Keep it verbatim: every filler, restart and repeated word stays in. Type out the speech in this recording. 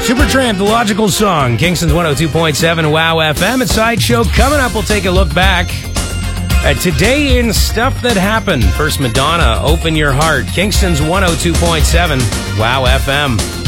Supertramp, The Logical Song, Kingston's one oh two point seven Wow F M. At Sideshow, coming up, we'll take a look back at today in Stuff That Happened. First, Madonna, Open Your Heart, Kingston's one oh two point seven Wow F M.